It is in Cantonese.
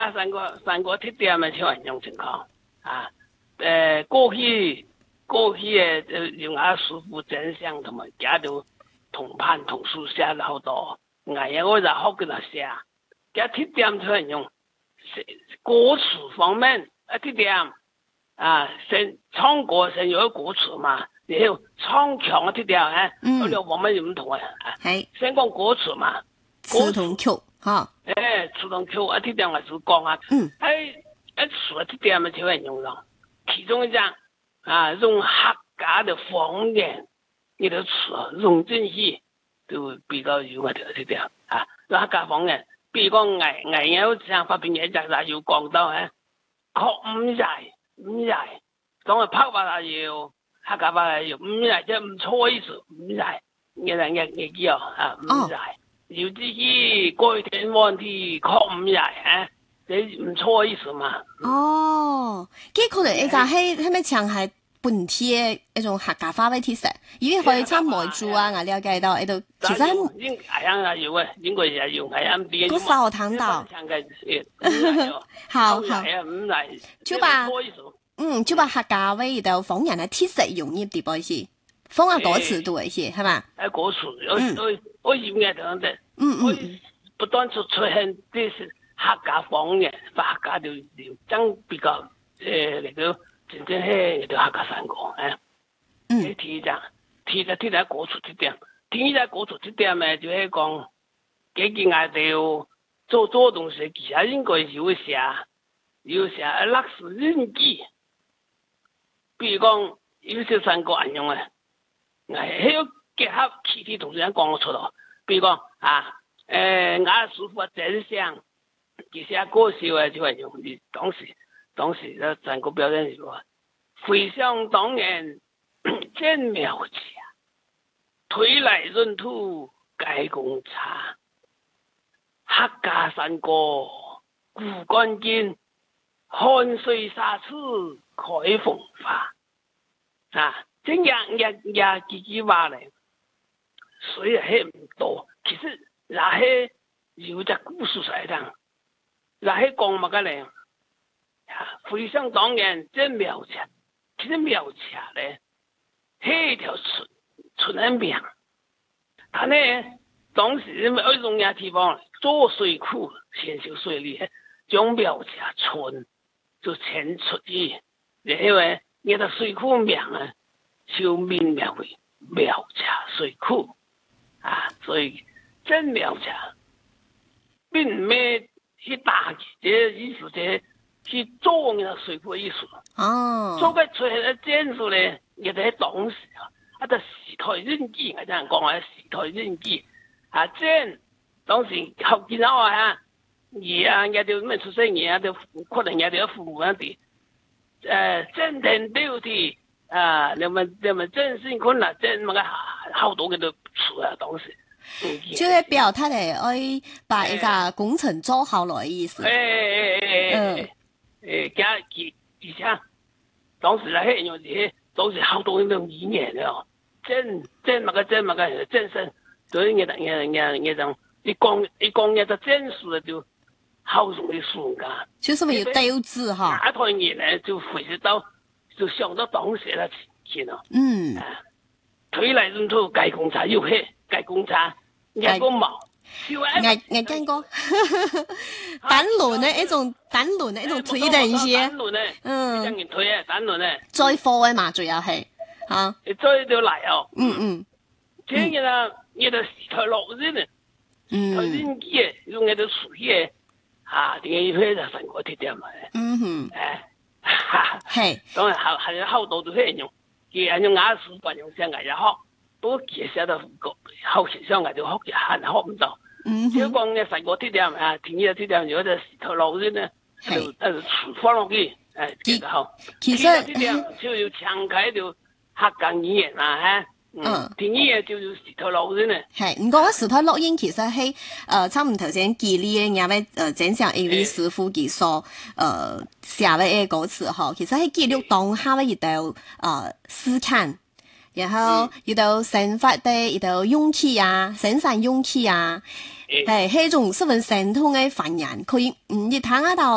三個特點嘅超人用情況啊，過去嘅用阿師傅真相同埋加到同伴同書寫咗好多，我就學佢嚟寫，加特點超人用歌詞方面特點啊，唱歌先有歌詞嘛，然後唱腔嘅特點我哋我們唔同嘅，先講歌詞嘛， 詞同曲嚇， 詞同曲特點我就講啊，詞特點嘅超人用咯，其中一張用客家的方言，你的詞用進去都比較有我哋特點啊，用客家方言，比如講有像發表嘢就要講到確唔係。唔係，講係拍話要客家話要唔係，即係唔錯意思，唔係，你叫唔係，要自己改天問題，確唔係你唔錯意思嘛。 佢可能一就係咪唱係本地嘅一種客家話嘅特色，因為可以參梅珠我了解到，度其實應該有嘅，應該也有係啱啲。 嗰時我聽到，好， 唔係， 就把就把客家話度方言嘅特色融入啲噃先，方言歌詞多一些，係嘛？ 歌詞，我要嘅等等，我不斷出現啲客家方言，客家就真比較嚟到真正係嚟到客家山歌你聽歌詞特點，聽歌詞特點咪就係講幾件嗌到做東西，其實應該要寫歷史日記。比如講，有些山歌人用係要結合其他同學講出嚟。比如講我師傅真相，其實歌詞就係用當時嘅山歌表演係話，回想當年真苗家，推來閏土改公差，客家山歌古幹勁，汗水灑翅開風花這樣幾句話咧，雖然係唔多，其實也係有隻故事喺度，也係講乜嘅咧？回想當年真苗家，其實苗家咧係一條村嘅名，但係當時因為嗰種嘅地方做水庫，先修水利，將苗家村就遷出去，因為你的水庫名就命名為苗家水庫所以真苗家並唔係去打這意思，這去做嘅水庫意思做個出嚟建築咧，亦都係當時就時代印記，我真係講係時代印記真當時後見到也就咩出生也就可能也就父母啲真田標題你們真辛苦啦，真乜嘅好多嘅都出當時。 就係表態嚟，我把一個工程做好來意思。 加而且當時咧係用啲當時好多嗰種語言嘅，真乜嘅真身，所以嘢就你講嘢就真實就好容易輸噶。 就是咪要雕字哈？ 一台嘢咧就回憶到，就想到當時嘅情咯。推來閏土改公差又係改公差，一個毛。 我見過單輪咧，一種單輪咧，一種推定些。 單輪咧，將人推單輪咧。 載貨嘅嘛，主要係載到嚟這樣啦，你就時代落先啊，時代印記嘅，用你就屬嘅點解要去就成個特點咪？係，當然係好多都係用，佢用雅書慣用聲藝也學，不過其實都後期上藝就學嘅係學唔到。只要講嘅成個特點田野特點，如果就時代落先咧，就放落去比較好。 其實特點就要強開就客家語言田野就要時代落先咧。 係，唔過時代錄音其實係差唔多頭先記呢嘅，因為正像 A.V. 師傅佢所寫嘅歌詞嗬，其實係記錄當下嘅一道思考。然後遇到生活的一道勇氣生產勇氣係一種十分生動嘅反應，可以一睇到